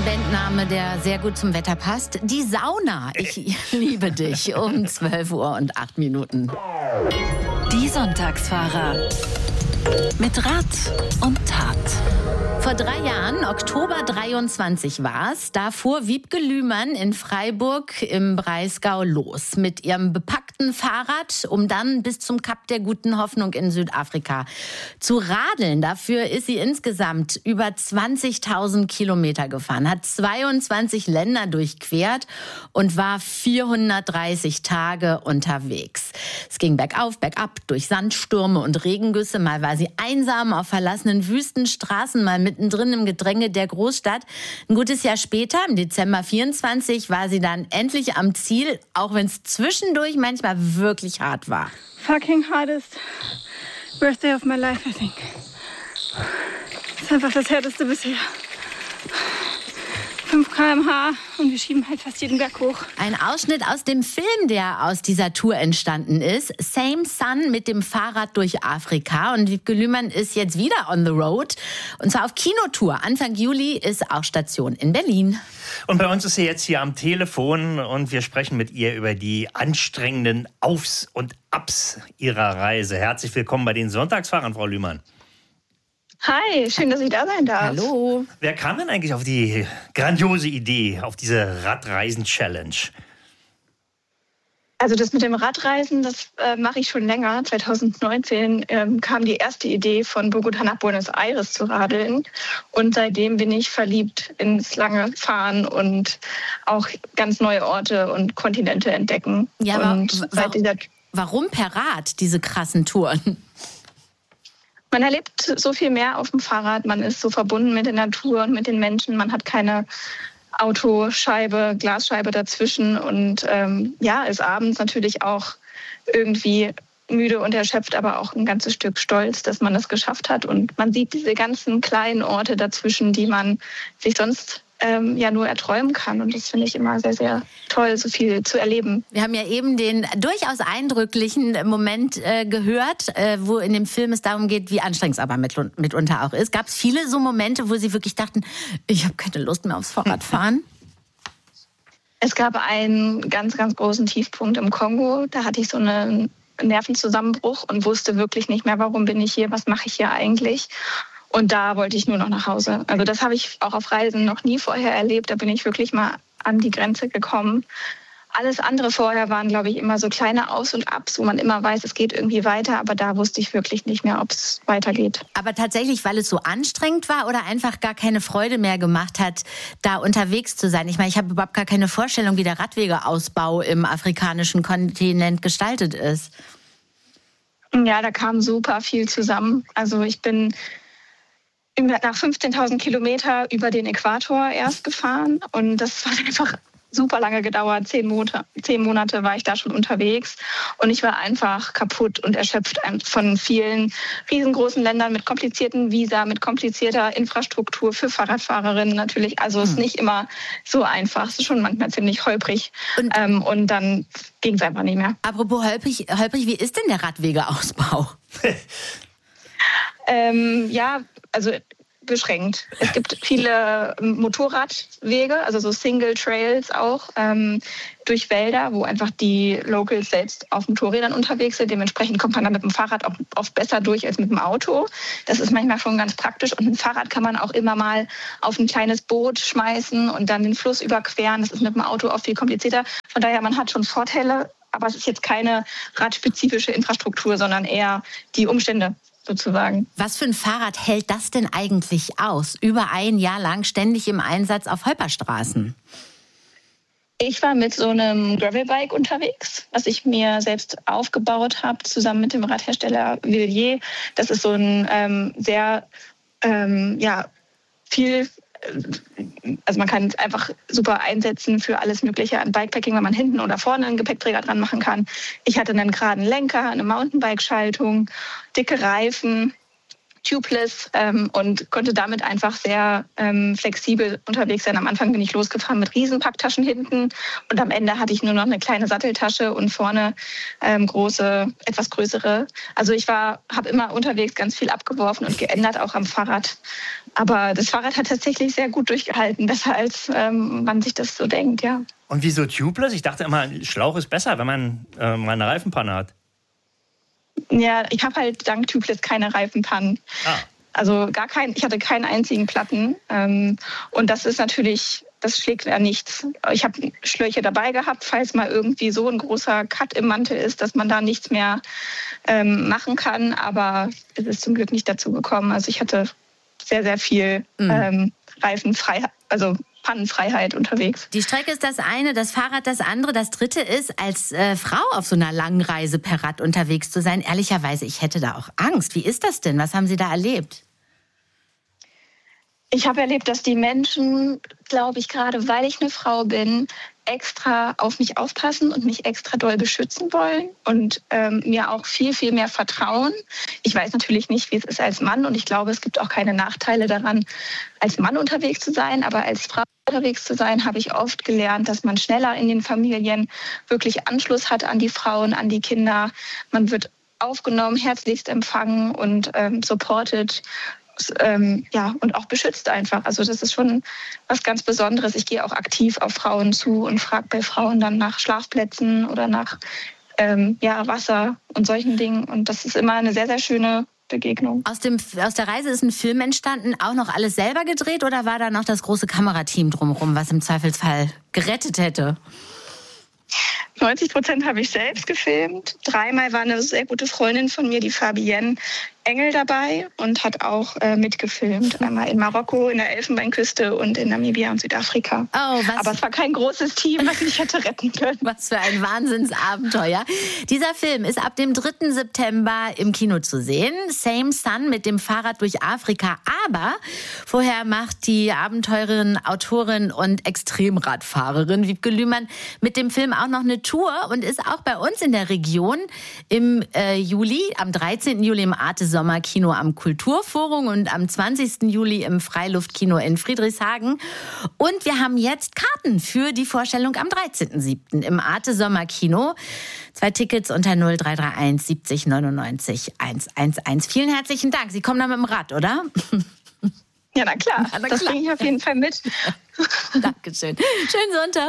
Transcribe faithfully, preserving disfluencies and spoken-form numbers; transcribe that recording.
ein Bandname, der sehr gut zum Wetter passt. Die Sauna. Ich liebe dich. Um zwölf Uhr und acht Minuten. Die Sonntagsfahrer. Mit Rat und Tat. Vor drei Jahren, Oktober dreiundzwanzig war's, da fuhr Wiebke Lühmann in Freiburg im Breisgau los mit ihrem bepackten Fahrrad, um dann bis zum Kap der Guten Hoffnung in Südafrika zu radeln. Dafür ist sie insgesamt über zwanzigtausend Kilometer gefahren, hat zweiundzwanzig Länder durchquert und war vierhundertdreißig Tage unterwegs. Es ging bergauf, bergab, durch Sandstürme und Regengüsse. Mal war sie einsam auf verlassenen Wüstenstraßen, mal mittendrin im Gedränge der Großstadt. Ein gutes Jahr später, im Dezember vierundzwanzig, war sie dann endlich am Ziel, auch wenn es zwischendurch manchmal wirklich hart war. Fucking hardest birthday of my life, I think. Das ist einfach das härteste bisher. fünf Kilometer pro Stunde und wir schieben halt fast jeden Berg hoch. Ein Ausschnitt aus dem Film, der aus dieser Tour entstanden ist. Same Sun mit dem Fahrrad durch Afrika. Und Wiebke Lühmann ist jetzt wieder on the road. Und zwar auf Kinotour. Anfang Juli ist auch Station in Berlin. Und bei uns ist sie jetzt hier am Telefon und wir sprechen mit ihr über die anstrengenden Aufs und Abs ihrer Reise. Herzlich willkommen bei den Sonntagsfahrern, Frau Lühmann. Hi, schön, dass ich da sein darf. Hallo. Wer kam denn eigentlich auf die grandiose Idee, auf diese Radreisen-Challenge? Also das mit dem Radreisen, das äh, mache ich schon länger. zwanzig neunzehn ähm, kam die erste Idee, von Bogotá nach Buenos Aires zu radeln. Und seitdem bin ich verliebt ins lange Fahren und auch ganz neue Orte und Kontinente entdecken. Ja, aber und seit dieser warum per Rad diese krassen Touren? Man erlebt so viel mehr auf dem Fahrrad, man ist so verbunden mit der Natur und mit den Menschen, man hat keine Autoscheibe, Glasscheibe dazwischen und ähm, ja, ist abends natürlich auch irgendwie müde und erschöpft, aber auch ein ganzes Stück stolz, dass man das geschafft hat und man sieht diese ganzen kleinen Orte dazwischen, die man sich sonst ähm, ja nur erträumen kann und das finde ich immer sehr, sehr toll, so viel zu erleben. Wir haben ja eben den durchaus eindrücklichen Moment äh, gehört, äh, wo in dem Film es darum geht, wie anstrengend es aber mit, mitunter auch ist. Gab es viele so Momente, wo Sie wirklich dachten, ich habe keine Lust mehr aufs Fahrradfahren? Es gab einen ganz, ganz großen Tiefpunkt im Kongo. Da hatte ich so einen Nervenzusammenbruch und wusste wirklich nicht mehr, warum bin ich hier, was mache ich hier eigentlich. Und da wollte ich nur noch nach Hause. Also das habe ich auch auf Reisen noch nie vorher erlebt. Da bin ich wirklich mal an die Grenze gekommen. Alles andere vorher waren, glaube ich, immer so kleine Aus- und Abs, wo man immer weiß, es geht irgendwie weiter. Aber da wusste ich wirklich nicht mehr, ob es weitergeht. Aber tatsächlich, weil es so anstrengend war oder einfach gar keine Freude mehr gemacht hat, da unterwegs zu sein? Ich meine, ich habe überhaupt gar keine Vorstellung, wie der Radwegeausbau im afrikanischen Kontinent gestaltet ist. Ja, da kam super viel zusammen. Also ich bin nach fünfzehntausend Kilometer über den Äquator erst gefahren und das hat einfach super lange gedauert. Zehn Monate, zehn Monate war ich da schon unterwegs und ich war einfach kaputt und erschöpft von vielen riesengroßen Ländern mit komplizierten Visa, mit komplizierter Infrastruktur für Fahrradfahrerinnen natürlich. Also es ist nicht immer so einfach, es ist schon manchmal ziemlich holprig und, ähm, und dann ging es einfach nicht mehr. Apropos holprig, holprig, wie ist denn der Radwegeausbau? ähm, ja, also beschränkt. Es gibt viele Motorradwege, also so Single Trails auch, ähm, durch Wälder, wo einfach die Locals selbst auf Motorrädern unterwegs sind. Dementsprechend kommt man dann mit dem Fahrrad auch oft besser durch als mit dem Auto. Das ist manchmal schon ganz praktisch. Und ein Fahrrad kann man auch immer mal auf ein kleines Boot schmeißen und dann den Fluss überqueren. Das ist mit dem Auto oft viel komplizierter. Von daher, man hat schon Vorteile, aber es ist jetzt keine radspezifische Infrastruktur, sondern eher die Umstände sozusagen. Was für ein Fahrrad hält das denn eigentlich aus? Über ein Jahr lang ständig im Einsatz auf Holperstraßen. Ich war mit so einem Gravelbike unterwegs, was ich mir selbst aufgebaut habe, zusammen mit dem Radhersteller Villiers. Das ist so ein ähm, sehr, ähm, ja, viel, also man kann es einfach super einsetzen für alles Mögliche an Bikepacking, wenn man hinten oder vorne einen Gepäckträger dran machen kann. Ich hatte einen geraden Lenker, eine Mountainbike-Schaltung, dicke Reifen, tubeless ähm, und konnte damit einfach sehr ähm, flexibel unterwegs sein. Am Anfang bin ich losgefahren mit Riesenpacktaschen hinten und am Ende hatte ich nur noch eine kleine Satteltasche und vorne ähm, große, etwas größere. Also ich war, habe immer unterwegs ganz viel abgeworfen und geändert, auch am Fahrrad. Aber das Fahrrad hat tatsächlich sehr gut durchgehalten, besser als ähm, man sich das so denkt, ja. Und wieso tubeless? Ich dachte immer, Schlauch ist besser, wenn man äh, mal eine Reifenpanne hat. Ja, ich habe halt dank Tubeless keine Reifenpannen. Ah. Also gar kein, ich hatte keinen einzigen Platten. Ähm, und das ist natürlich, das schlägt ja nichts. Ich habe Schläuche dabei gehabt, falls mal irgendwie so ein großer Cut im Mantel ist, dass man da nichts mehr ähm, machen kann. Aber es ist zum Glück nicht dazu gekommen. Also ich hatte sehr, sehr viel mhm. ähm, Reifenfreiheit, also Pannenfreiheit unterwegs. Die Strecke ist das eine, das Fahrrad das andere. Das dritte ist, als äh, Frau auf so einer langen Reise per Rad unterwegs zu sein. Ehrlicherweise, ich hätte da auch Angst. Wie ist das denn? Was haben Sie da erlebt? Ich habe erlebt, dass die Menschen, glaube ich, gerade weil ich eine Frau bin, extra auf mich aufpassen und mich extra doll beschützen wollen und ähm, mir auch viel, viel mehr vertrauen. Ich weiß natürlich nicht, wie es ist als Mann und ich glaube, es gibt auch keine Nachteile daran, als Mann unterwegs zu sein, aber als Frau unterwegs zu sein, habe ich oft gelernt, dass man schneller in den Familien wirklich Anschluss hat an die Frauen, an die Kinder. Man wird aufgenommen, herzlichst empfangen und ähm, supported. Ähm, ja, und auch beschützt einfach. Also das ist schon was ganz Besonderes. Ich gehe auch aktiv auf Frauen zu und frage bei Frauen dann nach Schlafplätzen oder nach ähm, ja, Wasser und solchen Dingen. Und das ist immer eine sehr, sehr schöne Begegnung. Aus, dem, aus der Reise ist ein Film entstanden, auch noch alles selber gedreht oder war da noch das große Kamerateam drumherum, was im Zweifelsfall gerettet hätte? neunzig Prozent habe ich selbst gefilmt. Dreimal war eine sehr gute Freundin von mir, die Fabienne Engel, dabei und hat auch äh, mitgefilmt. Einmal in Marokko, in der Elfenbeinküste und in Namibia und Südafrika. Oh, was? Aber es war kein großes Team, was ich hätte retten können. Was für ein Wahnsinnsabenteuer. Dieser Film ist ab dem dritten September im Kino zu sehen. Same Sun mit dem Fahrrad durch Afrika. Aber vorher macht die Abenteurerin, Autorin und Extremradfahrerin Wiebke Lühmann mit dem Film auch noch eine Tour und ist auch bei uns in der Region im äh, Juli, am dreizehnten Juli im Arte Sommerkino am Kulturforum und am zwanzigsten Juli im Freiluftkino in Friedrichshagen. Und wir haben jetzt Karten für die Vorstellung am dreizehnten siebten im Arte Sommerkino. Zwei Tickets unter null drei drei eins siebzig neunundneunzig hundertelf. Vielen herzlichen Dank. Sie kommen da mit dem Rad, oder? Ja, na klar. Ja, na klar. Das bringe ich auf jeden Fall mit. Dankeschön. Schönen Sonntag.